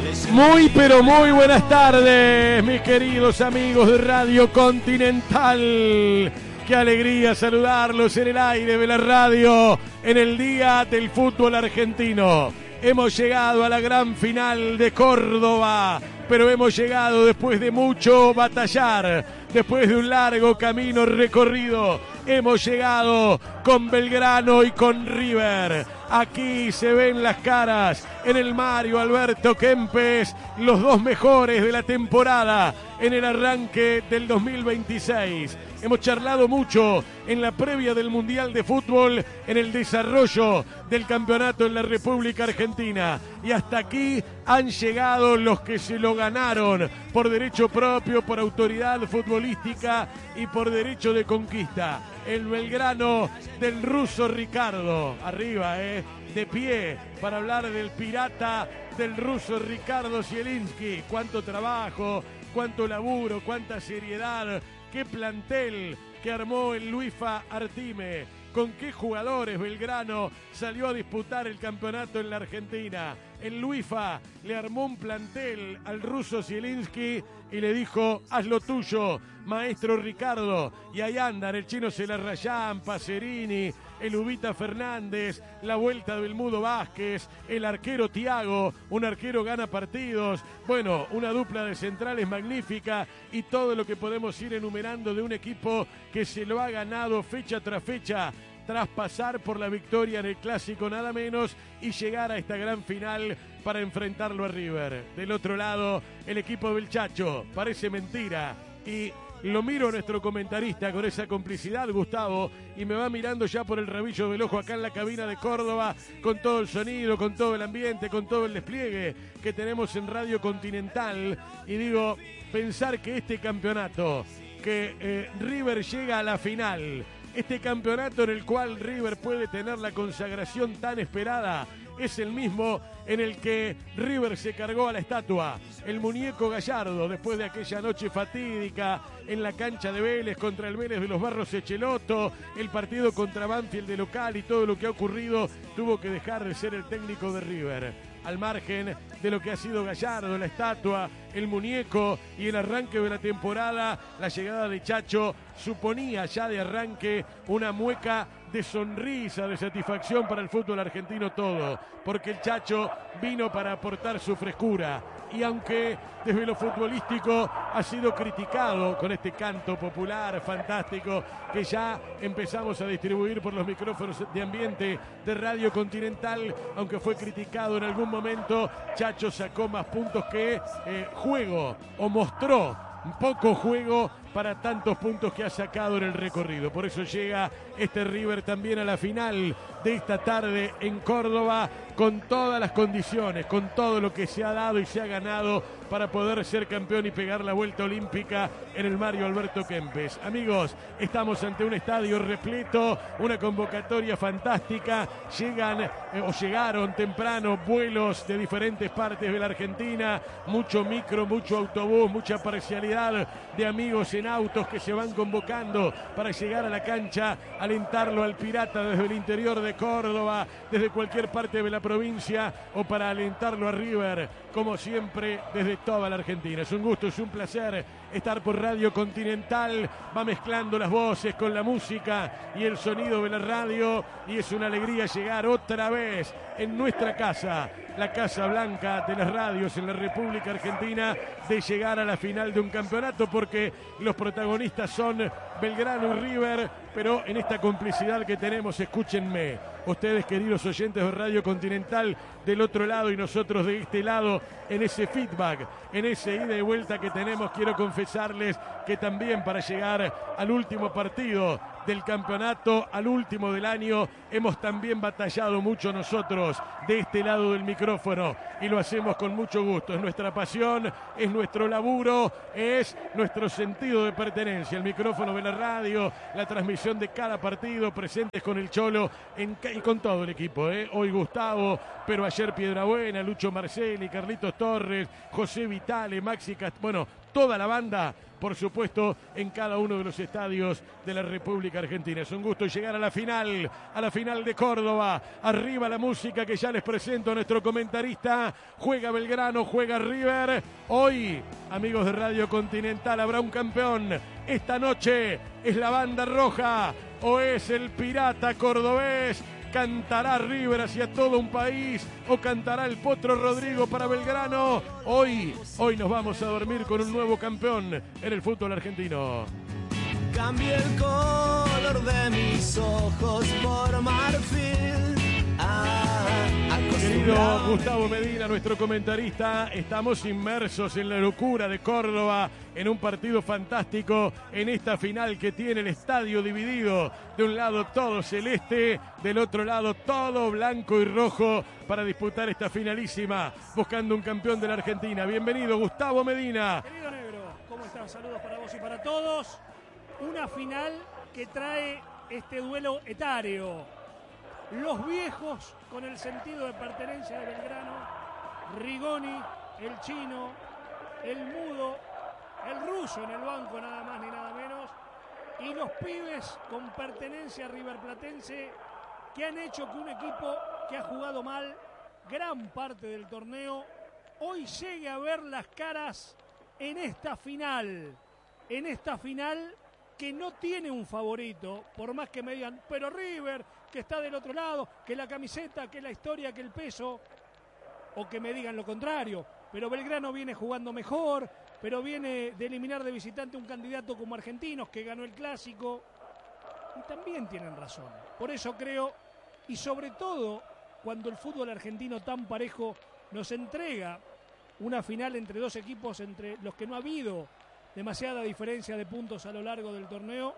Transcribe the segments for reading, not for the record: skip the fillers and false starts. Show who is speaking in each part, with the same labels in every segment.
Speaker 1: Muy pero muy buenas tardes, mis queridos amigos de Radio Continental. Qué alegría saludarlos en el aire de la radio en el Día del Fútbol Argentino. Hemos llegado a la gran final de Córdoba, pero hemos llegado después de mucho batallar, después de un largo camino recorrido. Hemos llegado con Belgrano y con River. Aquí se ven las caras en el Mario Alberto Kempes, los dos mejores de la temporada en el arranque del 2026. Hemos charlado mucho en la previa del Mundial de Fútbol, en el desarrollo del campeonato en la República Argentina. Y hasta aquí han llegado los que se lo ganaron por derecho propio, por autoridad futbolística y por derecho de conquista. El Belgrano del ruso Ricardo, arriba, de pie, para hablar del pirata del ruso Ricardo Zielinski. Cuánto trabajo, cuánto laburo, cuánta seriedad, qué plantel que armó el Luifa Artime, con qué jugadores Belgrano salió a disputar el campeonato en la Argentina. El Luifa le armó un plantel al ruso Zielinski y le dijo: haz lo tuyo, maestro Ricardo. Y ahí andan el chino Celarrayán, Pacerini, el Ubita Fernández, la vuelta del Mudo Vázquez, el arquero Thiago, un arquero gana partidos, bueno, una dupla de centrales magnífica y todo lo que podemos ir enumerando de un equipo que se lo ha ganado fecha tras fecha, tras pasar por la victoria en el Clásico nada menos y llegar a esta gran final para enfrentarlo a River. Del otro lado, el equipo del Chacho, parece mentira, y lo miro a nuestro comentarista con esa complicidad, Gustavo, y me va mirando ya por el rabillo del ojo acá en la cabina de Córdoba, con todo el sonido, con todo el ambiente, con todo el despliegue que tenemos en Radio Continental. Y digo, pensar que este campeonato, que River llega a la final, este campeonato en el cual River puede tener la consagración tan esperada, es el mismo en el que River se cargó a la estatua, el muñeco Gallardo, después de aquella noche fatídica en la cancha de Vélez contra el Vélez de los Barros Echeloto, el partido contra Banfield de local y todo lo que ha ocurrido, tuvo que dejar de ser el técnico de River. Al margen de lo que ha sido Gallardo, la estatua, el muñeco y el arranque de la temporada, la llegada de Chacho suponía ya de arranque una mueca de sonrisa, de satisfacción para el fútbol argentino todo, porque el Chacho vino para aportar su frescura. Y aunque desde lo futbolístico ha sido criticado con este canto popular fantástico que ya empezamos a distribuir por los micrófonos de ambiente de Radio Continental, aunque fue criticado en algún momento, Chacho sacó más puntos que juego, o mostró poco juego para tantos puntos que ha sacado en el recorrido. Por eso llega este River también a la final de esta tarde en Córdoba, con todas las condiciones, con todo lo que se ha dado y se ha ganado para poder ser campeón y pegar la vuelta olímpica en el Mario Alberto Kempes. Amigos, estamos ante un estadio repleto, una convocatoria fantástica. Llegaron temprano vuelos de diferentes partes de la Argentina, mucho micro, mucho autobús, mucha parcialidad de amigos en autos que se van convocando para llegar a la cancha, alentarlo al Pirata desde el interior de Córdoba, desde cualquier parte de la provincia, o para alentarlo a River, como siempre, desde toda la Argentina. Es un gusto, es un placer estar por Radio Continental. Va mezclando las voces con la música y el sonido de la radio, y es una alegría llegar otra vez en nuestra casa, la Casa Blanca de las radios en la República Argentina, de llegar a la final de un campeonato, porque los protagonistas son Belgrano y River, pero en esta complicidad que tenemos, escúchenme, ustedes queridos oyentes de Radio Continental del otro lado y nosotros de este lado, en ese feedback, en ese ida y vuelta que tenemos, quiero confesarles que también para llegar al último partido del campeonato, al último del año, hemos también batallado mucho nosotros de este lado del micrófono, y lo hacemos con mucho gusto. Es nuestra pasión, es nuestro laburo, es nuestro sentido de pertenencia. El micrófono de la radio, la transmisión de cada partido, presentes con el Cholo en y con todo el equipo, hoy Gustavo, pero ayer Piedrabuena, Lucho Marcelli, Carlitos Torres, José Vitale, Maxi bueno, toda la banda, por supuesto, en cada uno de los estadios de la República Argentina. Es un gusto llegar a la final de Córdoba. Arriba la música que ya les presento a nuestro comentarista. Juega Belgrano, juega River. Hoy, amigos de Radio Continental, habrá un campeón. Esta noche es la banda roja o es el pirata cordobés. ¿Cantará River hacia todo un país o cantará el Potro Rodrigo para Belgrano? Hoy nos vamos a dormir con un nuevo campeón en el fútbol argentino.
Speaker 2: Cambio el color de mis ojos por marfil.
Speaker 1: Querido Gustavo Medina, nuestro comentarista, estamos inmersos en la locura de Córdoba, en un partido fantástico, en esta final que tiene el estadio dividido, de un lado todo celeste, del otro lado todo blanco y rojo, para disputar esta finalísima, buscando un campeón de la Argentina. Bienvenido, Gustavo Medina.
Speaker 3: Querido Negro, ¿cómo están? Saludos para vos y para todos. Una final que trae este duelo etáreo. Los viejos con el sentido de pertenencia de Belgrano, Rigoni, el chino, el mudo, el ruso en el banco, nada más ni nada menos, y los pibes con pertenencia riverplatense que han hecho que un equipo que ha jugado mal gran parte del torneo hoy llegue a ver las caras en esta final que no tiene un favorito, por más que me digan, pero River, que está del otro lado, que la camiseta, que la historia, que el peso, o que me digan lo contrario, pero Belgrano viene jugando mejor, pero viene de eliminar de visitante un candidato como Argentinos, que ganó el Clásico, y también tienen razón. Por eso creo, y sobre todo, cuando el fútbol argentino tan parejo nos entrega una final entre dos equipos entre los que no ha habido demasiada diferencia de puntos a lo largo del torneo.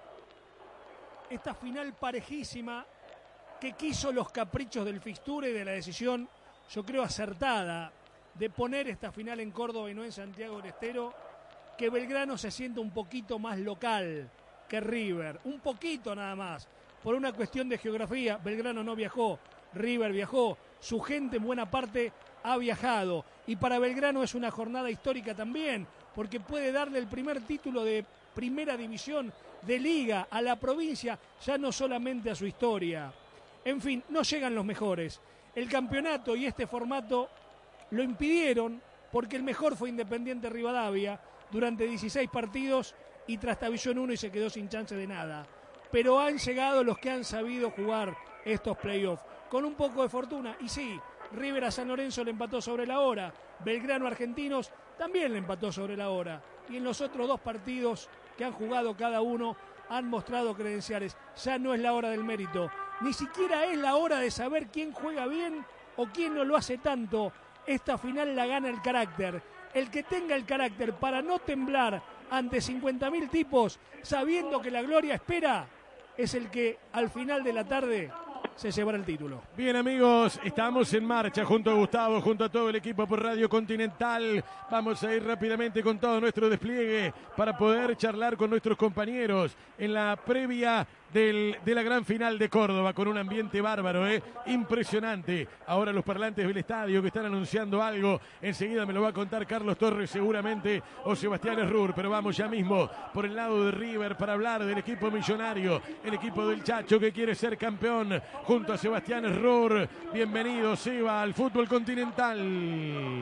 Speaker 3: Esta final parejísima que quiso los caprichos del fixture y de la decisión, yo creo acertada, de poner esta final en Córdoba y no en Santiago del Estero, que Belgrano se sienta un poquito más local que River, un poquito nada más, por una cuestión de geografía. Belgrano no viajó, River viajó, su gente en buena parte ha viajado, y para Belgrano es una jornada histórica también, porque puede darle el primer título de primera división de liga a la provincia, ya no solamente a su historia. En fin, no llegan los mejores. El campeonato y este formato lo impidieron porque el mejor fue Independiente Rivadavia durante 16 partidos y trastabilló en uno y se quedó sin chance de nada. Pero han llegado los que han sabido jugar estos playoffs con un poco de fortuna, y sí, River a San Lorenzo le empató sobre la hora, Belgrano a Argentinos también le empató sobre la hora, y en los otros dos partidos que han jugado cada uno han mostrado credenciales. Ya no es la hora del mérito, ni siquiera es la hora de saber quién juega bien o quién no lo hace tanto. Esta final la gana el carácter. El que tenga el carácter para no temblar ante 50.000 tipos sabiendo que la gloria espera, es el que al final de la tarde se llevará el título.
Speaker 1: Bien, amigos, estamos en marcha junto a Gustavo, junto a todo el equipo por Radio Continental. Vamos a ir rápidamente con todo nuestro despliegue para poder charlar con nuestros compañeros en la previa de la gran final de Córdoba, con un ambiente bárbaro, impresionante. Ahora los parlantes del estadio que están anunciando algo, enseguida me lo va a contar Carlos Torres seguramente, o Sebastián Errur, pero vamos ya mismo por el lado de River para hablar del equipo millonario, el equipo del Chacho que quiere ser campeón, junto a Sebastián Errur. Bienvenido, Seba, al fútbol continental.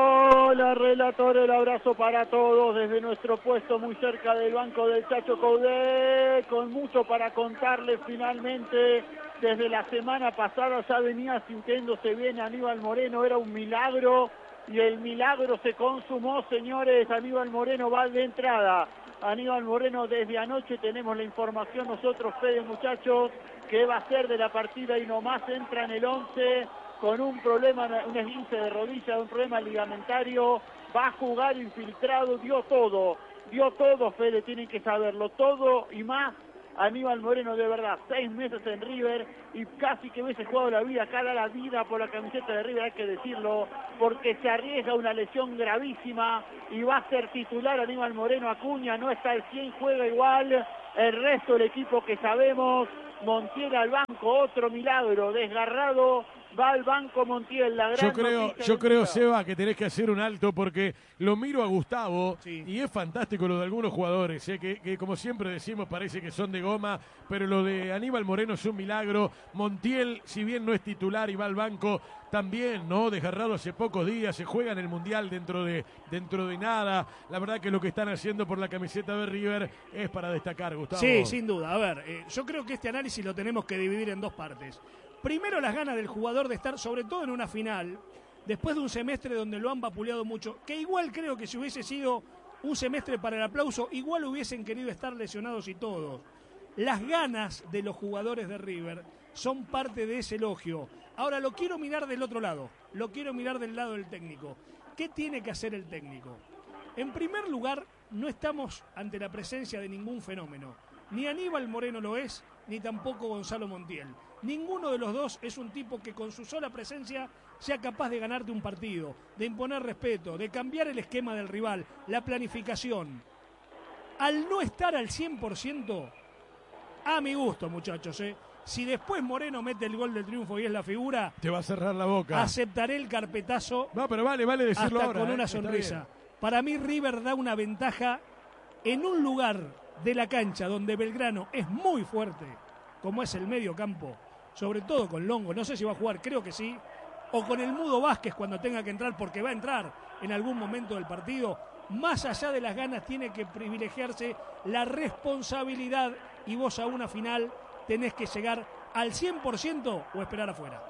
Speaker 4: Hola, relator, el abrazo para todos desde nuestro puesto muy cerca del banco del Chacho Coudet, con mucho para contarles. Finalmente, desde la semana pasada ya venía sintiéndose bien Aníbal Moreno, era un milagro, y el milagro se consumó, señores. Aníbal Moreno va de entrada. Aníbal Moreno, desde anoche tenemos la información nosotros, Fede, muchachos, que va a ser de la partida y nomás entra en el 11 con un problema, un esguince de rodilla, un problema ligamentario, va a jugar infiltrado, dio todo, Fede, tienen que saberlo, todo y más. Aníbal Moreno, de verdad, 6 meses en River y casi que hubiese jugado la vida, cara a la vida por la camiseta de River, hay que decirlo, porque se arriesga una lesión gravísima y va a ser titular Aníbal Moreno. Acuña no está al 100, juega igual, el resto del equipo que sabemos, Montiel al banco, otro milagro, desgarrado, va al banco Montiel, la gran
Speaker 1: Yo creo, Seba, que tenés que hacer un alto porque lo miro a Gustavo y es fantástico lo de algunos jugadores, que como siempre decimos parece que son de goma, pero lo de Aníbal Moreno es un milagro. Montiel, si bien no es titular y va al banco, también, ¿no? Desgarrado hace pocos días, se juega en el Mundial dentro de nada. La verdad que lo que están haciendo por la camiseta de River es para destacar, Gustavo.
Speaker 3: Sí, sin duda. A ver, yo creo que este análisis lo tenemos que dividir en dos partes. Primero, las ganas del jugador de estar, sobre todo en una final, después de un semestre donde lo han vapuleado mucho, que igual creo que si hubiese sido un semestre para el aplauso, igual hubiesen querido estar lesionados y todos. Las ganas de los jugadores de River son parte de ese elogio. Ahora lo quiero mirar del otro lado, lo quiero mirar del lado del técnico. ¿Qué tiene que hacer el técnico? En primer lugar, no estamos ante la presencia de ningún fenómeno. Ni Aníbal Moreno lo es, ni tampoco Gonzalo Montiel. Ninguno de los dos es un tipo que con su sola presencia sea capaz de ganarte un partido, de imponer respeto, de cambiar el esquema del rival, la planificación. Al no estar al 100%, a mi gusto, muchachos, si después Moreno mete el gol del triunfo y es la figura,
Speaker 1: te va a cerrar la boca.
Speaker 3: Aceptaré el carpetazo.
Speaker 1: No, pero vale decirlo
Speaker 3: hasta
Speaker 1: ahora,
Speaker 3: con una sonrisa. Para mí River da una ventaja en un lugar de la cancha donde Belgrano es muy fuerte, como es el medio campo, sobre todo con Longo, no sé si va a jugar, creo que sí, o con el Mudo Vázquez cuando tenga que entrar, porque va a entrar en algún momento del partido. Más allá de las ganas tiene que privilegiarse la responsabilidad, y vos a una final tenés que llegar al 100% o esperar afuera.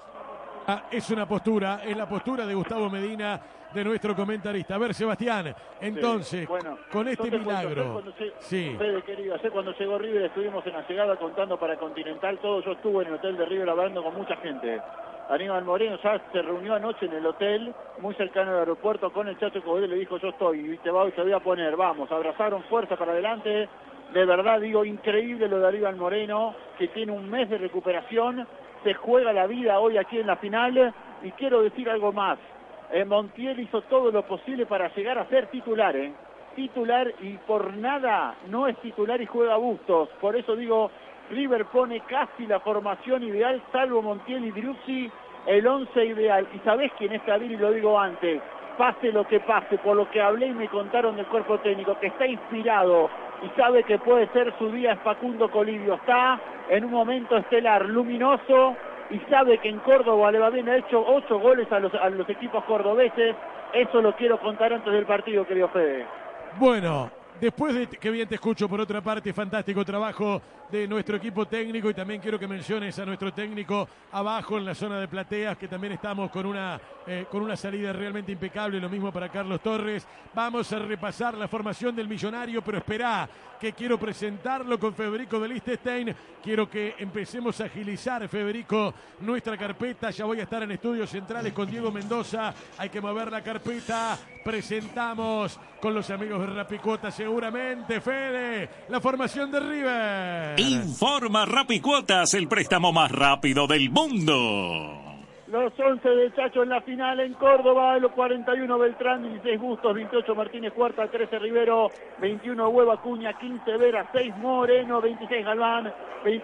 Speaker 1: Es una postura, es la postura de Gustavo Medina, de nuestro comentarista. A ver, Sebastián, entonces,
Speaker 4: bueno,
Speaker 1: con este milagro.
Speaker 4: Fede, querido, cuando llegó River estuvimos en la llegada contando para Continental todo. Yo estuve en el hotel de River hablando con mucha gente. Aníbal Moreno ya se reunió anoche en el hotel, muy cercano al aeropuerto, con el Chacho Coudet, le dijo: yo estoy, y te voy a poner, vamos. Abrazaron, fuerza para adelante. De verdad, digo, increíble lo de Aníbal Moreno, que tiene un mes de recuperación, se juega la vida hoy aquí en la final. Y quiero decir algo más. Montiel hizo todo lo posible para llegar a ser titular, titular, y por nada no es titular y juega a Bustos. Por eso digo, River pone casi la formación ideal, salvo Montiel y Driussi, el 11 ideal. ¿Y sabés quién es Tavir? Y lo digo antes, pase lo que pase, por lo que hablé y me contaron del cuerpo técnico, que está inspirado y sabe que puede ser su día, es Facundo Colidio. Está en un momento estelar, luminoso, y sabe que en Córdoba le va bien. Ha hecho 8 goles a los equipos cordobeses. Eso lo quiero contar antes del partido, querido Fede.
Speaker 1: Bueno, después de que bien te escucho, por otra parte, fantástico trabajo de nuestro equipo técnico, y también quiero que menciones a nuestro técnico abajo en la zona de plateas, que también estamos con una salida realmente impecable. Lo mismo para Carlos Torres. Vamos a repasar la formación del Millonario, pero esperá, que quiero presentarlo con Federico de Liechtenstein. Quiero que empecemos a agilizar, Federico, nuestra carpeta. Ya voy a estar en estudios centrales con Diego Mendoza. Hay que mover la carpeta. Presentamos con los amigos de Rapicuotas seguramente, Fede, la formación de River.
Speaker 5: Informa Rapicuotas, el préstamo más rápido del mundo.
Speaker 4: Los 11 del Chacho en la final en Córdoba, los 41 Beltrán, 16 Bustos, 28 Martínez Cuarta, 13 Rivero, 21 Hueva Cuña, 15 Vera, 6 Moreno, 26 Galván,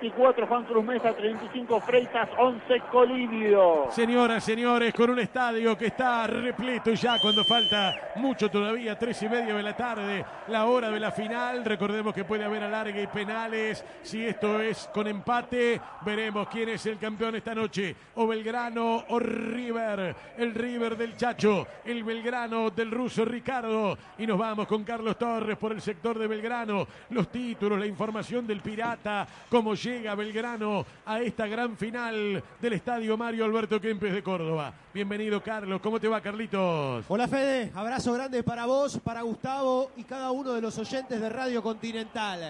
Speaker 4: 24 Juan Cruz Mesa, 35 Freitas, 11 Colidio.
Speaker 1: Señoras, señores, con un estadio que está repleto ya cuando falta mucho todavía, 3:30 de la tarde, la hora de la final. Recordemos que puede haber alargue y penales. Si esto es con empate, veremos quién es el campeón esta noche, o Belgrano o River, el River del Chacho, el Belgrano del ruso Ricardo. Y nos vamos con Carlos Torres por el sector de Belgrano, los títulos, la información del Pirata, cómo llega Belgrano a esta gran final del estadio Mario Alberto Kempes de Córdoba. Bienvenido, Carlos. ¿Cómo te va, Carlitos?
Speaker 6: Hola, Fede. Abrazo grande para vos, para Gustavo y cada uno de los oyentes de Radio Continental.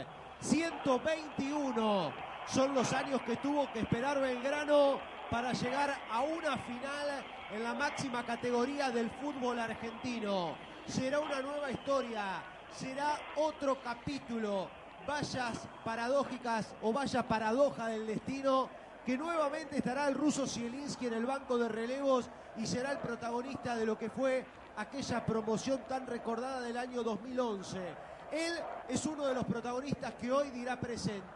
Speaker 6: 121 son los años que tuvo que esperar Belgrano para llegar a una final en la máxima categoría del fútbol argentino. Será una nueva historia, será otro capítulo, vallas paradójicas o vaya paradoja del destino, que nuevamente estará el ruso Zielinski en el banco de relevos y será el protagonista de lo que fue aquella promoción tan recordada del año 2011. Él es uno de los protagonistas que hoy dirá presente.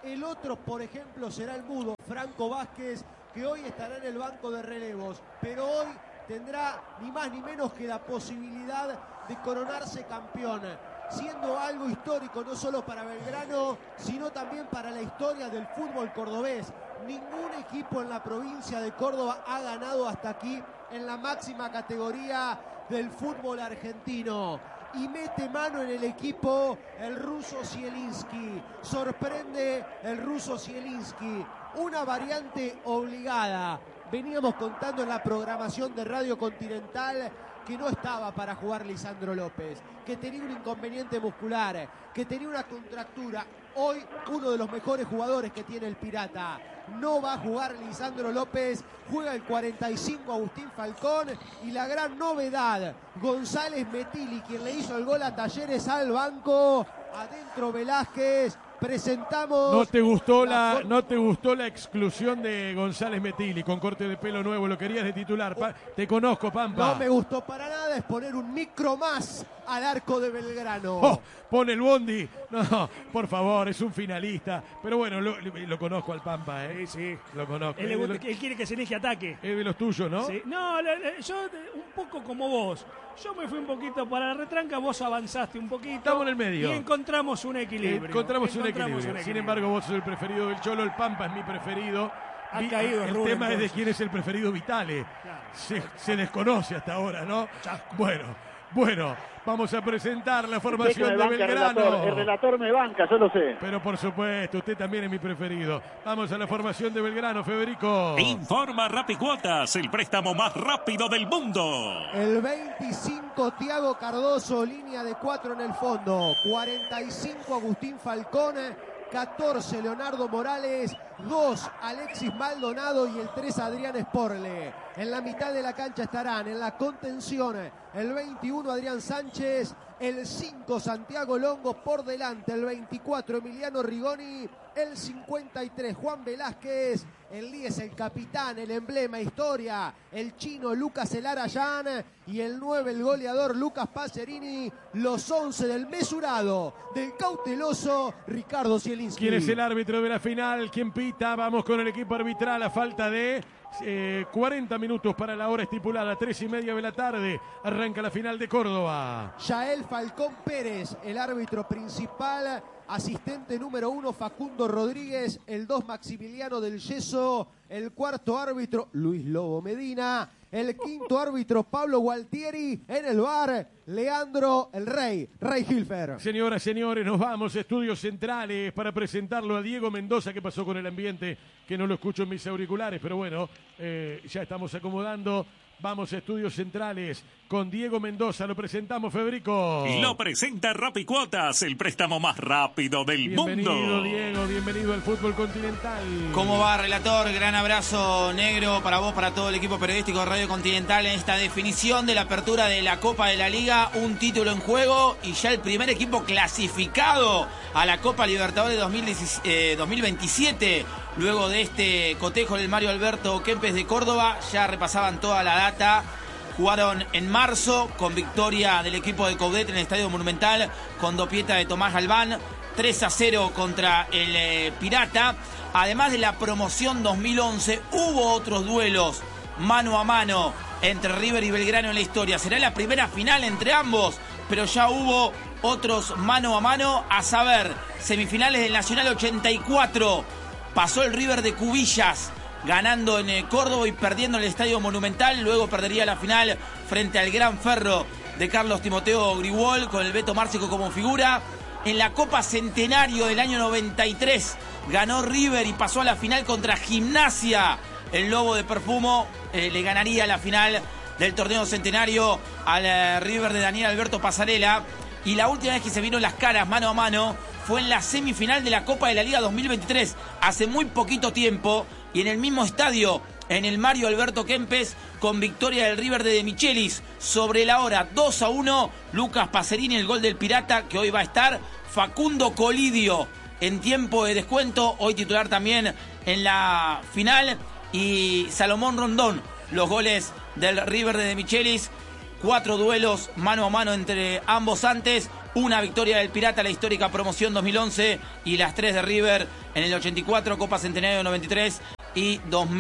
Speaker 6: El otro, por ejemplo, será el mudo, Franco Vázquez, que hoy estará en el banco de relevos, pero hoy tendrá ni más ni menos que la posibilidad de coronarse campeón, siendo algo histórico no solo para Belgrano, sino también para la historia del fútbol cordobés. Ningún equipo en la provincia de Córdoba ha ganado hasta aquí en la máxima categoría del fútbol argentino. Y mete mano en el equipo el ruso Zielinski. Sorprende el ruso Zielinski. Una variante obligada. Veníamos contando en la programación de Radio Continental que no estaba para jugar Lisandro López, que tenía un inconveniente muscular, que tenía una contractura. Hoy uno de los mejores jugadores que tiene el Pirata. No va a jugar Lisandro López, juega el 45 Agustín Falcón y la gran novedad, González Metilli, quien le hizo el gol a Talleres, al banco. Adentro Velázquez. Presentamos.
Speaker 1: ¿No te gustó la exclusión de González Metilli con corte de pelo nuevo? Lo querías de titular. Te conozco, Pampa.
Speaker 6: No me gustó para nada, es poner un micro más al arco de Belgrano.
Speaker 1: Oh, pone el bondi. No, por favor, es un finalista. Pero bueno, lo conozco al Pampa, ¿eh?
Speaker 3: Sí.
Speaker 1: Lo conozco.
Speaker 3: Él quiere que se elige ataque.
Speaker 1: Es de los tuyos, ¿no?
Speaker 3: Sí. No, yo un poco como vos. Yo me fui un poquito para la retranca, vos avanzaste un poquito.
Speaker 1: Estamos en el medio.
Speaker 3: Y encontramos un equilibrio.
Speaker 1: Encontramos un equilibrio. Sin embargo, vos sos el preferido del Cholo, el Pampa es mi preferido.
Speaker 3: Ha caído
Speaker 1: el
Speaker 3: Rubén,
Speaker 1: tema
Speaker 3: entonces.
Speaker 1: es de quién es el preferido Vitale.
Speaker 3: Claro.
Speaker 1: Se desconoce hasta ahora, ¿no?
Speaker 3: Chasco.
Speaker 1: Bueno, vamos a presentar la formación de Belgrano.
Speaker 4: El relator me banca, yo lo sé.
Speaker 1: Pero por supuesto, usted también es mi preferido. Vamos a la formación de Belgrano, Federico.
Speaker 5: Informa Rapicuotas, el préstamo más rápido del mundo.
Speaker 6: El 25 Thiago Cardoso, línea de 4 en el fondo. 45 Agustín Falcón. 14 Leonardo Morales, 2 Alexis Maldonado y el 3 Adrián Sporle. En la mitad de la cancha estarán en la contención el 21 Adrián Sánchez, el 5 Santiago Longo, por delante el 24 Emiliano Rigoni, el 53 Juan Velázquez, el 10 el capitán, el emblema, historia, el chino Lucas Elarayán y el 9 el goleador Lucas Pacerini, los 11 del mesurado, del cauteloso Ricardo Zielinski.
Speaker 1: ¿Quién es el árbitro de la final? ¿Quién pita? Vamos con el equipo arbitral a falta de 40 minutos para la hora estipulada, 3:30 de la tarde. Arranca la final de Córdoba.
Speaker 6: Yael Falcón Pérez, el árbitro principal. Asistente número 1 Facundo Rodríguez, el 2 Maximiliano del Yeso, el cuarto árbitro Luis Lobo Medina, el quinto árbitro Pablo Gualtieri, en el VAR Leandro el Rey Hilfer.
Speaker 1: Señoras, señores, nos vamos a Estudios Centrales para presentarlo a Diego Mendoza. ¿Qué pasó con el ambiente? Que no lo escucho en mis auriculares, pero bueno, ya estamos acomodando. Vamos a Estudios Centrales con Diego Mendoza. Lo presentamos, Federico.
Speaker 5: Lo presenta Rapicuotas, el préstamo más rápido del mundo.
Speaker 1: Bienvenido, Diego. Bienvenido al fútbol continental.
Speaker 7: ¿Cómo va, relator? Gran abrazo negro para vos, para todo el equipo periodístico de Radio Continental en esta definición de la apertura de la Copa de la Liga. Un título en juego y ya el primer equipo clasificado a la Copa Libertadores 2027. Luego de este cotejo del Mario Alberto Kempes de Córdoba, ya repasaban toda la data. Jugaron en marzo con victoria del equipo de Coudet en el Estadio Monumental con dopieta de Tomás Galván, 3-0 contra el Pirata. Además de la promoción 2011, hubo otros duelos mano a mano entre River y Belgrano en la historia. Será la primera final entre ambos, pero ya hubo otros mano a mano, a saber, semifinales del Nacional 84. Pasó el River de Cubillas, ganando en Córdoba y perdiendo en el Estadio Monumental. Luego perdería la final frente al Gran Ferro de Carlos Timoteo Grigol, con el Beto Márcico como figura. En la Copa Centenario del año 93 ganó River y pasó a la final contra Gimnasia. El Lobo de Perfumo le ganaría la final del torneo centenario al River de Daniel Alberto Pasarela. Y la última vez que se vieron las caras mano a mano fue en la semifinal de la Copa de la Liga 2023, hace muy poquito tiempo, y en el mismo estadio, en el Mario Alberto Kempes, con victoria del River de Michelis sobre la hora, 2-1, Lucas Pacerini, el gol del Pirata, que hoy va a estar, Facundo Colidio en tiempo de descuento, hoy titular también en la final, y Salomón Rondón, los goles del River de Michelis. 4 duelos mano a mano entre ambos antes. Una victoria del Pirata, la histórica promoción 2011, y las 3 de River en el 84, Copa Centenario 93 y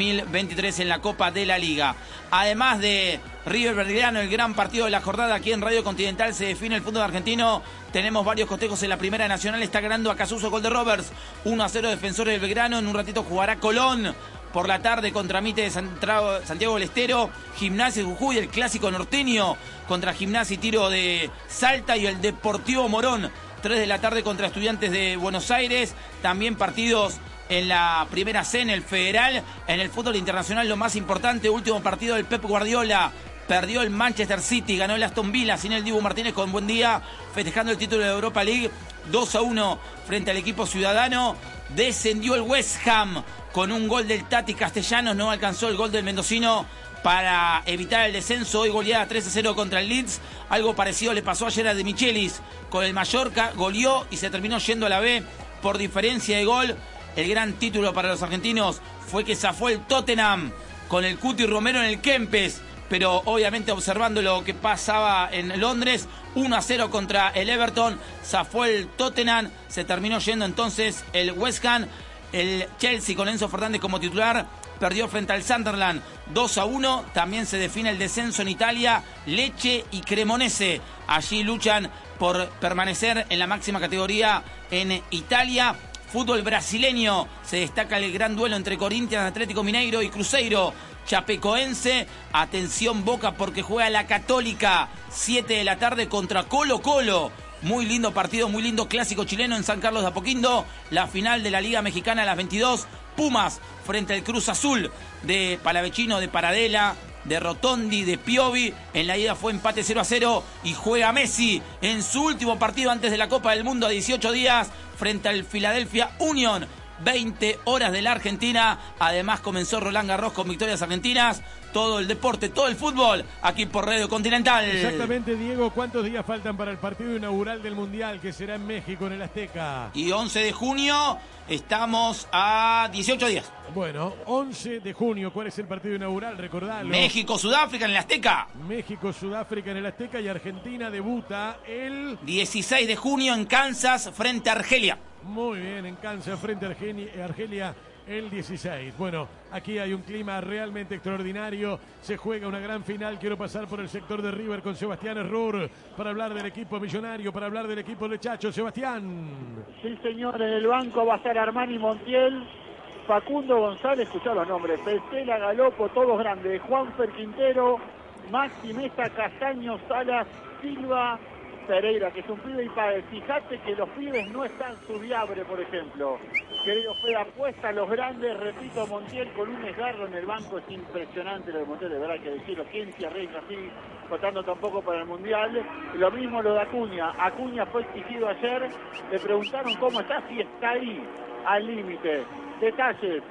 Speaker 7: 2023 en la Copa de la Liga. Además de River Belgrano, el gran partido de la jornada aquí en Radio Continental, se define el fútbol argentino. Tenemos varios cotejos en la Primera Nacional. Está ganando a Casuso, gol de Roberts, 1-0 Defensores del Belgrano. En un ratito jugará Colón por la tarde contra Mite de Santiago del Estero. Gimnasia de Jujuy, el clásico norteño contra Gimnasia y Tiro de Salta, y el Deportivo Morón, 3 de la tarde contra Estudiantes de Buenos Aires. También partidos en la Primera C, en el Federal. En el fútbol internacional, lo más importante, último partido del Pep Guardiola. Perdió el Manchester City, ganó el Aston Villa sin el Dibu Martínez con buen día, festejando el título de Europa League, 2-1 frente al equipo ciudadano. Descendió el West Ham con un gol del Tati Castellanos, no alcanzó el gol del mendocino para evitar el descenso. Hoy goleada 3-0 contra el Leeds. Algo parecido le pasó ayer a De Michelis con el Mallorca, goleó y se terminó yendo a la B por diferencia de gol. El gran título para los argentinos fue que zafó el Tottenham con el Cuti Romero en el Kempes, pero obviamente observando lo que pasaba en Londres, 1-0 contra el Everton, zafó el Tottenham, se terminó yendo entonces el West Ham. El Chelsea con Enzo Fernández como titular perdió frente al Sunderland 2-1. También se define el descenso en Italia. Lecce y Cremonese allí luchan por permanecer en la máxima categoría en Italia. Fútbol brasileño, se destaca el gran duelo entre Corinthians, Atlético Mineiro y Cruzeiro Chapecoense. Atención Boca, porque juega la Católica 7 de la tarde contra Colo Colo. Muy lindo partido, muy lindo clásico chileno en San Carlos de Apoquindo. La final de la Liga Mexicana a las 22. Pumas frente al Cruz Azul de Palavecino, de Paradela, de Rotondi, de Piovi. En la ida fue empate 0-0 y juega Messi en su último partido antes de la Copa del Mundo a 18 días frente al Philadelphia Union. 20 horas de la Argentina. Además comenzó Roland Garros con victorias argentinas. Todo el deporte, todo el fútbol, aquí por Radio Continental.
Speaker 1: Exactamente, Diego. ¿Cuántos días faltan para el partido inaugural del Mundial, que será en México, en el Azteca?
Speaker 7: Y 11 de junio, estamos a 18 días.
Speaker 1: Bueno, 11 de junio, ¿cuál es el partido inaugural? Recordalo.
Speaker 7: México-Sudáfrica en el Azteca.
Speaker 1: México-Sudáfrica en el Azteca, y Argentina debuta el
Speaker 7: 16 de junio en Kansas frente a Argelia.
Speaker 1: Muy bien, en Kansas frente a Argelia el 16. Bueno, aquí hay un clima realmente extraordinario. Se juega una gran final. Quiero pasar por el sector de River con Sebastián Errur para hablar del equipo millonario, para hablar del equipo de Chacho. Sebastián.
Speaker 4: Sí, señor, en el banco va a estar Armani Montiel, Facundo González, escuchá los nombres, Pesela, Galopo, todos grandes, Juanfer Quintero, Maxi Mesa, Castaño, Salas, Silva, Pereira, que es un pibe y padre. Fíjate que los pibes no están Subiabre, por ejemplo. Querido Fede, apuesta a los grandes, repito, Montiel con un desgarro en el banco, es impresionante lo de Montiel, de verdad hay que decirlo. ¿Quién se arriesga así, votando tampoco para el Mundial? Lo mismo lo de Acuña. Acuña fue exigido ayer, le preguntaron cómo está, si está ahí, al límite. Detalles,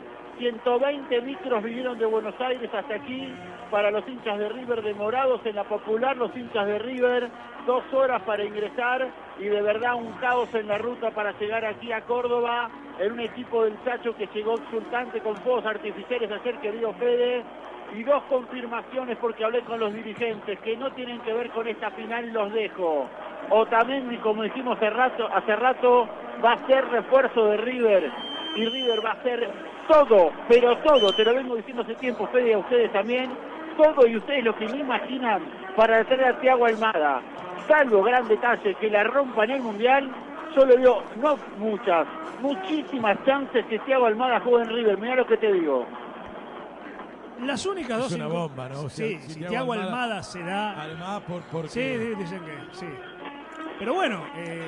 Speaker 4: 120 micros vinieron de Buenos Aires hasta aquí para los hinchas de River demorados en la Popular, los hinchas de River, 2 horas para ingresar y de verdad un caos en la ruta para llegar aquí a Córdoba, en un equipo del Chacho que llegó exultante con fuegos artificiales ayer, querido Fede, y 2 confirmaciones porque hablé con los dirigentes que no tienen que ver con esta final y los dejo. Otamendi, como dijimos hace rato, va a ser refuerzo de River y River va a hacer todo, pero todo, te lo vengo diciendo hace tiempo, Fede, a ustedes también, todo, y ustedes lo que me imaginan para traer a Thiago Almada, salvo gran detalle que la rompa en el Mundial, yo le veo, no muchas, muchísimas chances que Thiago Almada juegue en River, mirá lo que te digo.
Speaker 3: Las únicas dos...
Speaker 1: Es una bomba, ¿no? O sea,
Speaker 3: sí, si Thiago Almada se da...
Speaker 1: Además, porque...
Speaker 3: Sí, dicen que sí. Pero bueno,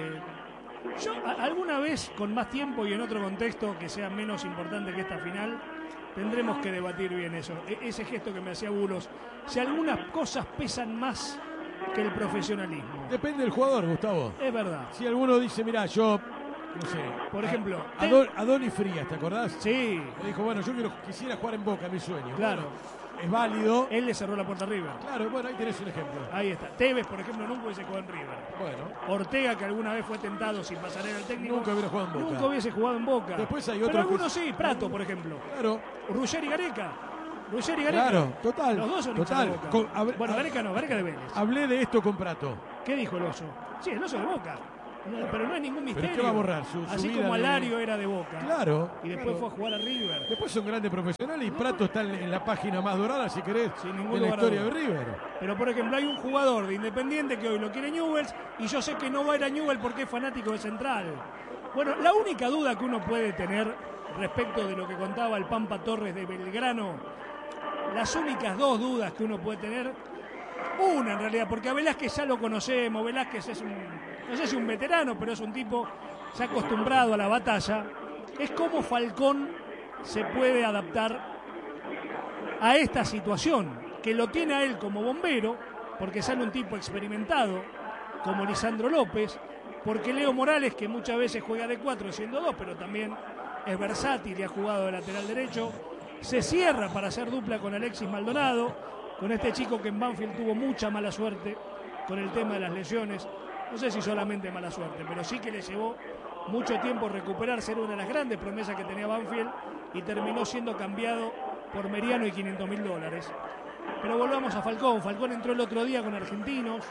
Speaker 3: yo alguna vez, con más tiempo y en otro contexto que sea menos importante que esta final, tendremos que debatir bien eso. Ese gesto que me hacía Bulos, si algunas cosas pesan más que el profesionalismo.
Speaker 1: Depende del jugador, Gustavo.
Speaker 3: Es verdad.
Speaker 1: Si alguno dice, mirá, yo... No sé.
Speaker 3: Por ejemplo...
Speaker 1: Adoni Frías, ¿te acordás?
Speaker 3: Sí.
Speaker 1: Me dijo, bueno, yo quisiera jugar en Boca, mi sueño.
Speaker 3: Claro.
Speaker 1: Bueno, es válido.
Speaker 3: Él le cerró la puerta a River.
Speaker 1: Claro, bueno, ahí tenés un ejemplo.
Speaker 3: Ahí está. Tevez, por ejemplo, nunca hubiese jugado en River.
Speaker 1: Bueno.
Speaker 3: Ortega, que alguna vez fue tentado sin pasar en el técnico.
Speaker 1: Nunca hubiera jugado en Boca.
Speaker 3: Nunca hubiese jugado en Boca.
Speaker 1: Después hay otros.
Speaker 3: Pero algunos sí, Prato, por ejemplo.
Speaker 1: Claro.
Speaker 3: Ruggeri y Gareca. Ruggeri y Gareca.
Speaker 1: Claro, total.
Speaker 3: Los dos son
Speaker 1: total.
Speaker 3: hinchas de Boca. Bueno, Gareca no, Gareca de Vélez.
Speaker 1: Hablé de esto con Prato.
Speaker 3: ¿Qué dijo el oso? Sí, el oso de Boca. No, pero no es ningún misterio.
Speaker 1: ¿Pero qué va a borrar?
Speaker 3: Así como Alario era de Boca.
Speaker 1: Claro.
Speaker 3: Y después fue a jugar a River.
Speaker 1: Después son grandes profesionales y Prato está en la página más dorada, si querés,
Speaker 3: Sin
Speaker 1: de
Speaker 3: ningún
Speaker 1: la
Speaker 3: lugar a
Speaker 1: historia de
Speaker 3: duda.
Speaker 1: River.
Speaker 3: Pero por ejemplo hay un jugador de Independiente que hoy lo quiere Newell's y yo sé que no va a ir a Newell's porque es fanático de Central. Bueno, la única duda que uno puede tener respecto de lo que contaba el Pampa Torres de Belgrano, las únicas dos dudas que uno puede tener, una en realidad, porque a Velázquez ya lo conocemos, Velázquez es no sé si un veterano, pero es un tipo ya acostumbrado a la batalla, es cómo Falcón se puede adaptar a esta situación, que lo tiene a él como bombero, porque sale un tipo experimentado, como Lisandro López, porque Leo Morales, que muchas veces juega de 4 siendo 2, pero también es versátil y ha jugado de lateral derecho, se cierra para hacer dupla con Alexis Maldonado, con este chico que en Banfield tuvo mucha mala suerte con el tema de las lesiones, no sé si solamente mala suerte, pero sí que le llevó mucho tiempo recuperarse, era una de las grandes promesas que tenía Banfield y terminó siendo cambiado por Meriano y $500.000. Pero volvamos a Falcón. Falcón entró el otro día con Argentinos,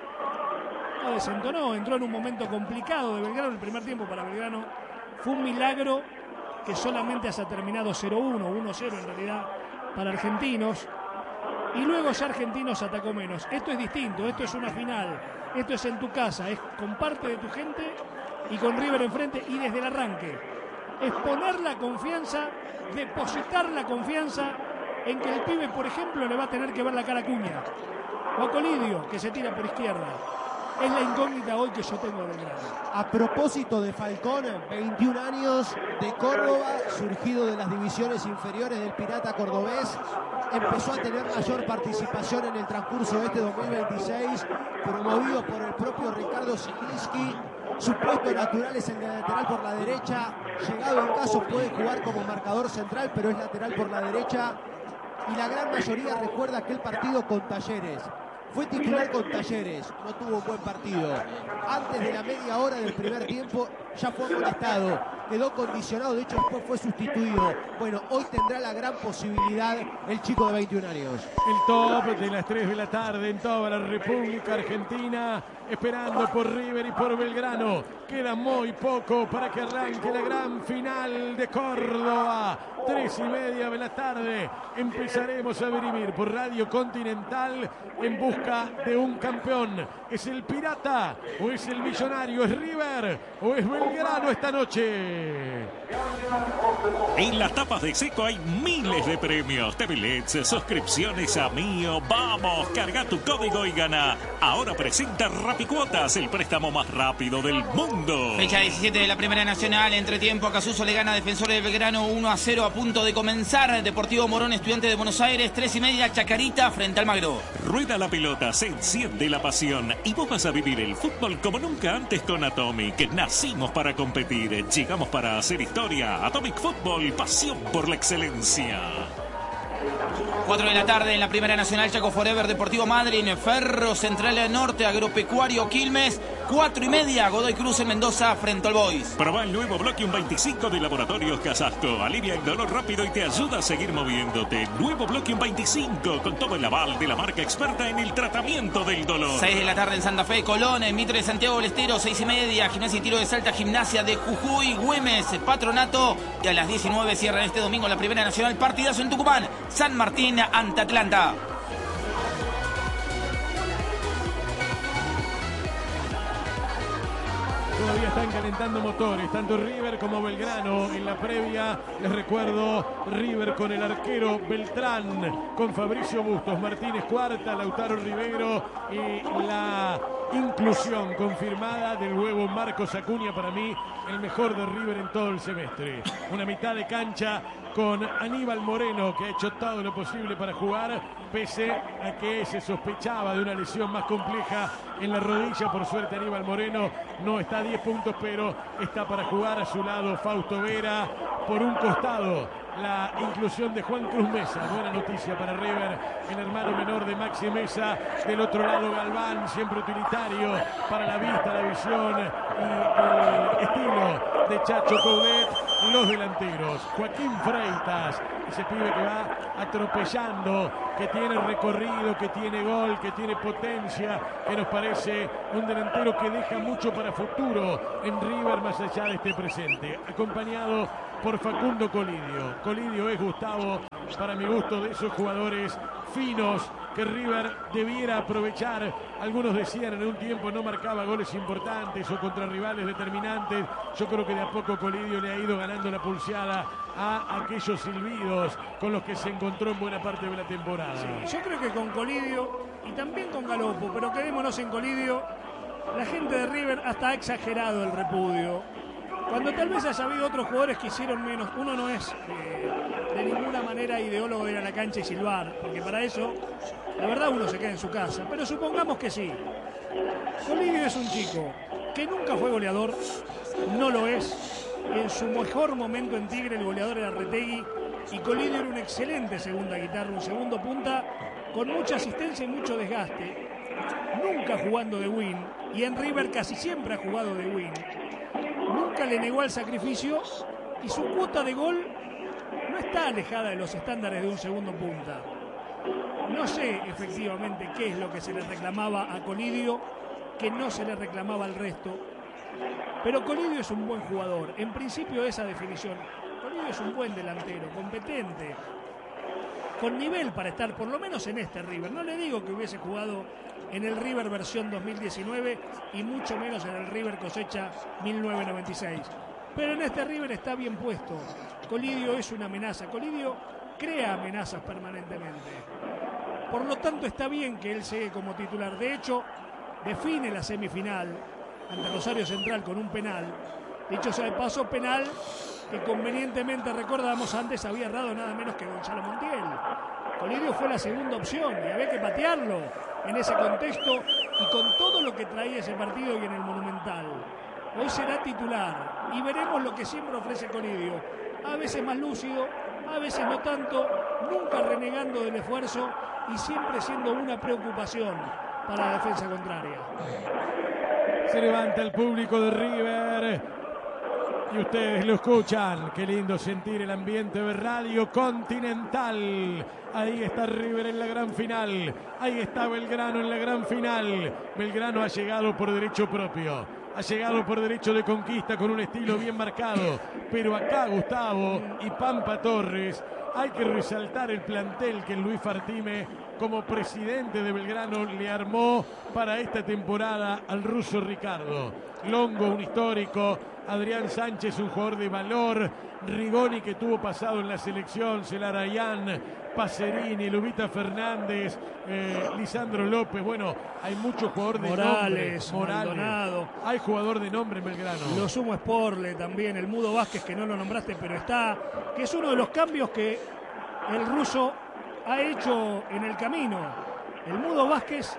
Speaker 3: no desentonó, entró en un momento complicado de Belgrano, el primer tiempo para Belgrano fue un milagro que solamente haya terminado 0-1, 1-0 en realidad para Argentinos, y luego ya Argentinos atacó menos. Esto es distinto, esto es una final, esto es en tu casa, es con parte de tu gente y con River enfrente y desde el arranque. Es poner la confianza, depositar la confianza en que el pibe, por ejemplo, le va a tener que ver la cara a Acuña o a Colidio, que se tira por izquierda. Es la incógnita hoy que yo tengo del Belgrano.
Speaker 6: A propósito de Falcón, 21 años de Córdoba, surgido de las divisiones inferiores del Pirata cordobés, empezó a tener mayor participación en el transcurso de este 2026, promovido por el propio Ricardo Siginski. Su puesto natural es el de lateral por la derecha, llegado el caso puede jugar como marcador central, pero es lateral por la derecha, y la gran mayoría recuerda aquel partido con Talleres. Fue titular con Talleres, no tuvo un buen partido. Antes de la media hora del primer tiempo ya fue amonestado, quedó condicionado, de hecho después fue sustituido. Bueno, hoy tendrá la gran posibilidad el chico de 21 años.
Speaker 1: El top de las 3 de la tarde en toda la República Argentina, esperando por River y por Belgrano. Queda muy poco para que arranque la gran final de Córdoba. 3:30 de la tarde empezaremos a dirimir por Radio Continental en busca de un campeón. ¿Es el Pirata o es el Millonario? ¿Es River o es Belgrano esta noche?
Speaker 5: En las tapas de Seco hay miles de premios, tablets, suscripciones a Mío. Vamos, carga tu código y gana. Ahora presenta Rapicuotas, el préstamo más rápido del mundo.
Speaker 7: Fecha 17 de la Primera Nacional, entretiempo, Acasuso le gana a Defensores de Belgrano 1-0 a punto de comenzar. Deportivo Morón, Estudiante de Buenos Aires, 3:30, Chacarita frente al Magro.
Speaker 5: Rueda la pelota, se enciende la pasión y vos vas a vivir el fútbol como nunca antes con Atomic. Nacimos para competir, llegamos para hacer historia. Atomic Fútbol, pasión por la excelencia.
Speaker 7: 4 de la tarde en la Primera Nacional, Chaco Forever, Deportivo Madryn, Ferro Central Norte, Agropecuario Quilmes, 4:30, Godoy Cruz en Mendoza frente al Boys.
Speaker 5: Probá el nuevo Bloquium 25 de Laboratorios Casasco. Alivia el dolor rápido y te ayuda a seguir moviéndote. Nuevo Bloquium 25 con todo el aval de la marca experta en el tratamiento del dolor.
Speaker 7: 6 de la tarde en Santa Fe, Colón, en Mitre de Santiago del Estero, 6:30, Gimnasia y Tiro de Salta, Gimnasia de Jujuy, Güemes, Patronato, y a las 19 cierran este domingo la Primera Nacional, partidazo en Tucumán, San Martín ante Atlanta.
Speaker 1: Todavía están calentando motores, tanto River como Belgrano. En la previa, les recuerdo, River con el arquero Beltrán, con Fabricio Bustos, Martínez Cuarta, Lautaro Rivero y la inclusión confirmada del huevo Marcos Acuña, para mí el mejor de River en todo el semestre. Una mitad de cancha con Aníbal Moreno, que ha hecho todo lo posible para jugar, pese a que se sospechaba de una lesión más compleja en la rodilla. Por suerte Aníbal Moreno no está a 10 puntos, pero está para jugar. A su lado Fausto Vera. Por un costado, la inclusión de Juan Cruz Mesa, buena noticia para River, el hermano menor de Maxi Mesa. Del otro lado Galván, siempre utilitario para la vista, la visión y el estilo de Chacho Coudet. Los delanteros, Joaquín Freitas ese pibe que va atropellando, que tiene recorrido, que tiene gol, que tiene potencia, que nos parece un delantero que deja mucho para futuro en River más allá de este presente, acompañado por Facundo Colidio. Colidio es, Gustavo, para mi gusto, de esos jugadores finos que River debiera aprovechar. Algunos decían en un tiempo no marcaba goles importantes o contra rivales determinantes. Yo creo que de a poco Colidio le ha ido ganando la pulseada a aquellos silbidos con los que se encontró en buena parte de la temporada.
Speaker 3: Sí, yo creo que con Colidio y también con Galopo, pero quedémonos en Colidio, la gente de River hasta ha exagerado el repudio. Cuando tal vez haya habido otros jugadores que hicieron menos. Uno no es de ninguna manera ideólogo de ir a la cancha y silbar, porque para eso, la verdad, uno se queda en su casa. Pero supongamos que sí. Colidio es un chico que nunca fue goleador, no lo es. En su mejor momento en Tigre el goleador era Retegui y Colidio era una excelente segunda guitarra, un segundo punta con mucha asistencia y mucho desgaste. Nunca jugando de win, y en River casi siempre ha jugado de win. Nunca le negó al sacrificio y su cuota de gol no está alejada de los estándares de un segundo punta. No sé efectivamente qué es lo que se le reclamaba a Colidio, que no se le reclamaba al resto. Pero Colidio es un buen jugador. En principio esa definición. Colidio es un buen delantero, competente, con nivel para estar por lo menos en este River. No le digo que hubiese jugado en el River versión 2019 y mucho menos en el River cosecha 1996. Pero en este River está bien puesto. Colidio es una amenaza. Colidio crea amenazas permanentemente. Por lo tanto está bien que él llegue como titular. De hecho, define la semifinal ante Rosario Central con un penal. Dicho sea de paso, penal que convenientemente, recordamos, antes había errado nada menos que Gonzalo Montiel. Colidio fue la segunda opción y había que patearlo en ese contexto y con todo lo que traía ese partido y en el Monumental. Hoy será titular y veremos lo que siempre ofrece Colidio. A veces más lúcido, a veces no tanto, nunca renegando del esfuerzo y siempre siendo una preocupación para la defensa contraria.
Speaker 1: Se levanta el público de River y ustedes lo escuchan. Qué lindo sentir el ambiente de Radio Continental. Ahí está River en la gran final. Ahí está Belgrano en la gran final. Belgrano ha llegado por derecho propio. Ha llegado por derecho de conquista con un estilo bien marcado. Pero acá, Gustavo y Pampa Torres, hay que resaltar el plantel que Luis Fartime, como presidente de Belgrano, le armó para esta temporada al ruso Ricardo. Longo, un histórico. Adrián Sánchez, un jugador de valor. Rigoni, que tuvo pasado en la selección. Celarayán, Pacerini, Lubita Fernández, Lisandro López. Bueno, hay muchos jugadores de
Speaker 3: Morales,
Speaker 1: nombre.
Speaker 3: Maldonado.
Speaker 1: Hay jugador de nombre en Belgrano.
Speaker 3: Lo sumo Sporle también, el Mudo Vázquez, que no lo nombraste, pero está, que es uno de los cambios que el ruso ha hecho en el camino. El Mudo Vázquez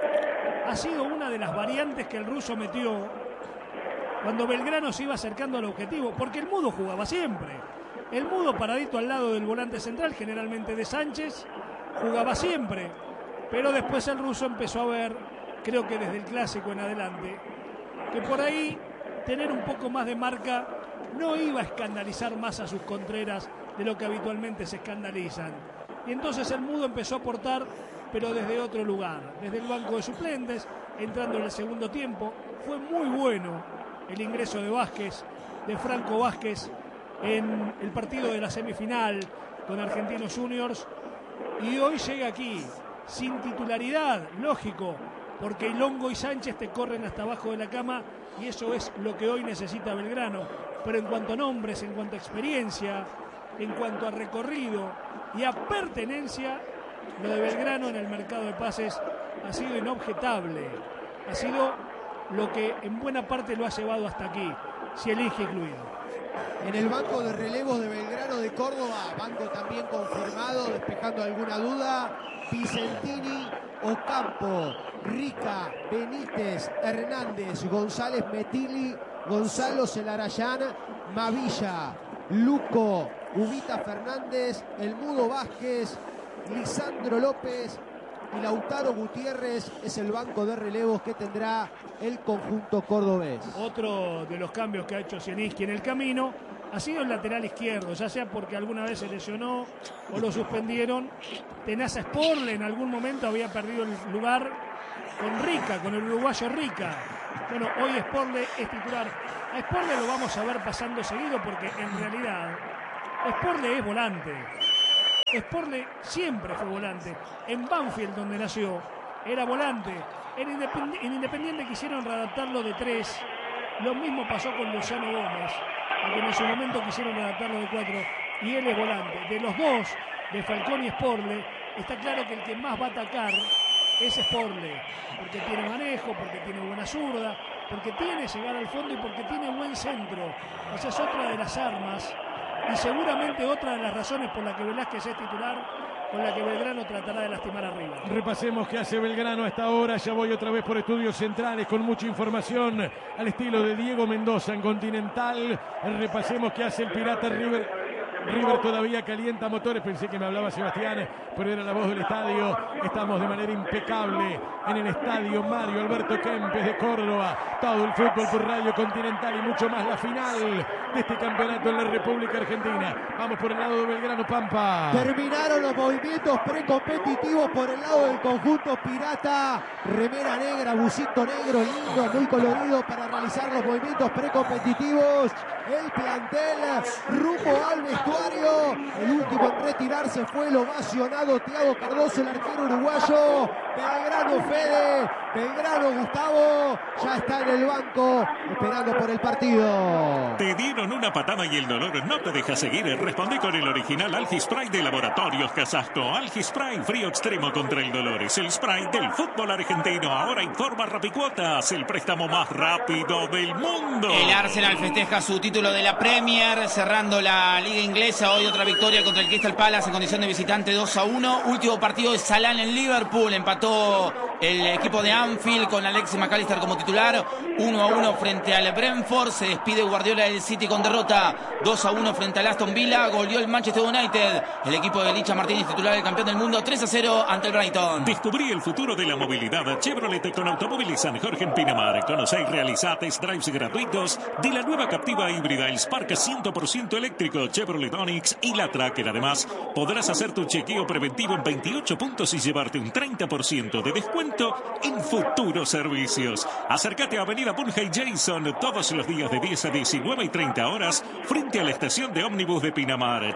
Speaker 3: ha sido una de las variantes que el ruso metió cuando Belgrano se iba acercando al objetivo, porque el Mudo jugaba siempre. El Mudo paradito al lado del volante central, generalmente de Sánchez, jugaba siempre. Pero después el ruso empezó a ver, creo que desde el clásico en adelante, que por ahí tener un poco más de marca no iba a escandalizar más a sus contreras de lo que habitualmente se escandalizan. Y entonces el Mudo empezó a aportar, pero desde otro lugar, desde el banco de suplentes, entrando en el segundo tiempo. Fue muy bueno el ingreso de Vázquez, de Franco Vázquez, en el partido de la semifinal con Argentinos Juniors, y hoy llega aquí sin titularidad, lógico, porque Ilongo y Sánchez te corren hasta abajo de la cama y eso es lo que hoy necesita Belgrano. Pero en cuanto a nombres, en cuanto a experiencia, en cuanto a recorrido y a pertenencia, lo de Belgrano en el mercado de pases ha sido inobjetable, ha sido lo que en buena parte lo ha llevado hasta aquí, si elige incluido.
Speaker 6: En el banco de relevos de Belgrano de Córdoba, banco también confirmado, despejando alguna duda, Vicentini, Ocampo, Rica, Benítez, Hernández, González Metili, Gonzalo Celarayán, Mavilla, Luco, Ubita Fernández, El Mudo Vázquez, Lisandro López y Lautaro Gutiérrez. Es el banco de relevos que tendrá el conjunto cordobés.
Speaker 3: Otro de los cambios que ha hecho Zielinski en el camino ha sido el lateral izquierdo, ya sea porque alguna vez se lesionó o lo suspendieron. Tenaza Sporle en algún momento había perdido el lugar con Rica, con el uruguayo Rica. Bueno, hoy Sporle es titular. A Sporle lo vamos a ver pasando seguido porque en realidad Sporle es volante. Sporle siempre fue volante. En Banfield, donde nació, era volante. En Independiente quisieron readaptarlo de 3. Lo mismo pasó con Luciano Gómez, a quien en su momento quisieron readaptarlo de 4. Y él es volante. De los dos, de Falcón y Sporle, está claro que el que más va a atacar es Sporle. Porque tiene manejo, porque tiene buena zurda, porque tiene llegar al fondo y porque tiene buen centro. Esa es otra de las armas. Y seguramente otra de las razones por la que Velázquez es titular, con la que Belgrano tratará de lastimar arriba.
Speaker 1: Repasemos qué hace Belgrano a esta hora. Ya voy otra vez por estudios centrales con mucha información al estilo de Diego Mendoza en Continental. Repasemos qué hace el Pirata River. River todavía calienta motores. Pensé que me hablaba Sebastián, pero era la voz del estadio. Estamos de manera impecable en el estadio Mario Alberto Kempes de Córdoba. Todo el fútbol por Radio Continental y mucho más. La final de este campeonato en la República Argentina. Vamos por el lado de Belgrano, Pampa.
Speaker 6: Terminaron los movimientos precompetitivos por el lado del conjunto pirata. Remera negra, busito negro, lindo, muy colorido para realizar los movimientos precompetitivos. El plantel rumbo al vestuario. El último en retirarse fue el ovacionado Thiago Cardoso, el arquero uruguayo. Belgrano Fede, Belgrano Gustavo, ya está en el banco esperando por el partido.
Speaker 5: Te dieron una patada y el dolor no te deja seguir. Respondí con el original Algispray de Laboratorios Casasco. Algispray, frío extremo contra el dolor. Es el spray del fútbol argentino. Ahora informa Rapicuotas, el préstamo más rápido del mundo.
Speaker 7: El Arsenal festeja su título de la Premier, cerrando la Liga Inglesa. Hoy otra victoria contra el Crystal Palace en condición de visitante, 2-1. Último partido de Salah en Liverpool. Empató el equipo de Anfield con Alexis McAllister como titular. 1-1 frente al Brentford. Se despide Guardiola del City con derrota. 2-1 frente al Aston Villa. Goleó el Manchester United. El equipo de Licha Martínez, titular del campeón del mundo, 3-0 ante el Brighton.
Speaker 5: Descubrí el futuro de la movilidad Chevrolet con Automóviles San Jorge en Pinamar. Conocé y realizá test drives gratuitos de la nueva Captiva híbrida, el Spark 100% eléctrico, Chevrolet Onix y la Tracker. Además, podrás hacer tu chequeo preventivo en 28 puntos y llevarte un 30% de descuento en futuros servicios. Acércate a Avenida Bunge y Jason todos los días de 10 a 19 y 30 horas frente a la estación de ómnibus de Pinamar.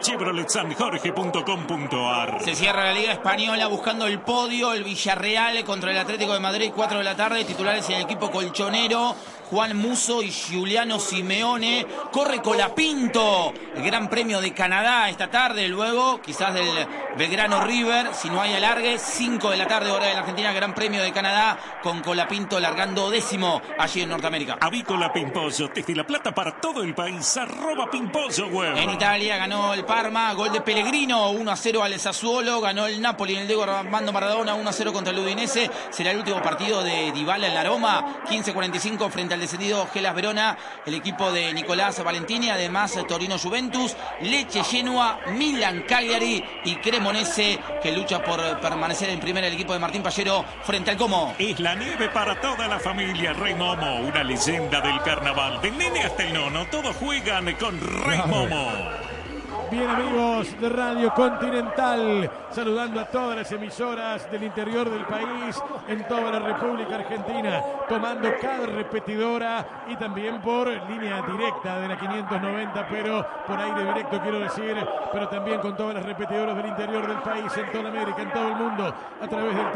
Speaker 5: ChevroletSanJorge.com.ar.
Speaker 7: Se cierra la Liga Española buscando el podio. El Villarreal contra el Atlético de Madrid, 4 de la tarde. Titulares en el equipo colchonero: Juan Musso y Giuliano Simeone. Corre Colapinto, el Gran Premio de Canadá esta tarde. Luego, quizás del Belgrano River, si no hay alargue, 5 de la tarde, hora de la Argentina, Gran Premio de Canadá, con Colapinto largando 10º allí en Norteamérica.
Speaker 5: Avícola Pimpollo, desde La Plata para todo el país, @Pimpollo web.
Speaker 7: En Italia ganó el Parma, gol de Pellegrino, 1-0 al Sassuolo. Ganó el Napoli en el Diego Armando Maradona, 1-0 contra el Udinese. Será el último partido de Dybala en la Roma, 15:45 frente al descendido Hellas Verona, el equipo de Nicolás Valentini. Además, Torino Juventus, Lecce Genoa, Milan Cagliari y Cremonese, que lucha por permanecer en primera el equipo de Martín Pallero frente al Como.
Speaker 5: Es la nieve para toda la familia. Rey Momo, una leyenda del carnaval. Del nene hasta el nono, todos juegan con Rey Momo.
Speaker 1: Bien, amigos de Radio Continental, saludando a todas las emisoras del interior del país, en toda la República Argentina, tomando cada repetidora y también por línea directa de la 590, pero por aire directo quiero decir, pero también con todas las repetidoras del interior del país, en toda América, en todo el mundo, a través del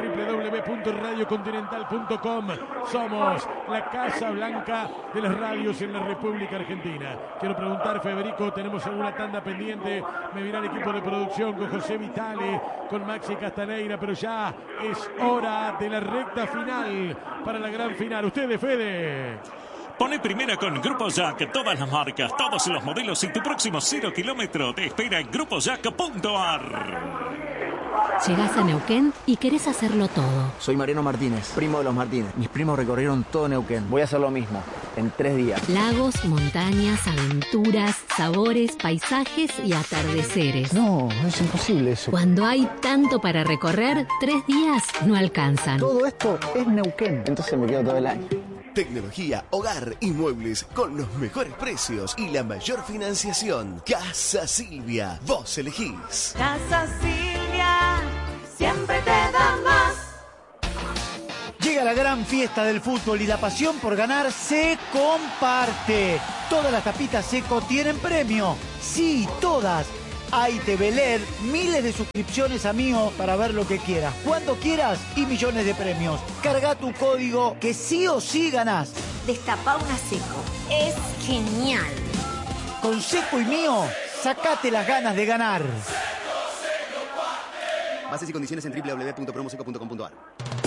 Speaker 1: www.radiocontinental.com. Somos la Casa Blanca de las radios en la República Argentina. Quiero preguntar, Federico, ¿tenemos alguna tanda pendiente? Me dirá el equipo de producción con José Vitale, con Maxi Castaneira, pero ya es hora de la recta final para la gran final. Ustedes, Fede.
Speaker 5: Pone primera con Grupo Jack, todas las marcas, todos los modelos y tu próximo 0 kilómetro te espera en grupojack.ar.
Speaker 8: Llegás a Neuquén y querés hacerlo todo.
Speaker 9: Soy Mariano Martínez, primo de los Martínez. Mis primos recorrieron todo Neuquén. Voy a hacer lo mismo, en 3 días.
Speaker 8: Lagos, montañas, aventuras, sabores, paisajes y atardeceres.
Speaker 9: No, es imposible eso.
Speaker 8: Cuando hay tanto para recorrer, 3 días no alcanzan.
Speaker 9: Todo esto es Neuquén. Entonces me quedo todo el año.
Speaker 10: tecnología, hogar y muebles con los mejores precios y la mayor financiación. Casa Silvia, vos elegís.
Speaker 11: Casa Silvia, siempre te da más.
Speaker 12: Llega la gran fiesta del fútbol y la pasión por ganar se comparte. Todas las tapitas Seco tienen premio. Sí, todas. Hay TV LED, miles de suscripciones a Mío para ver lo que quieras, cuando quieras y millones de premios. Carga tu código que sí o sí ganás.
Speaker 13: Destapá una Seco. Es genial.
Speaker 12: Con Seco y Mío, sacate las ganas de ganar.
Speaker 14: Bases y condiciones en www.promoseco.com.ar.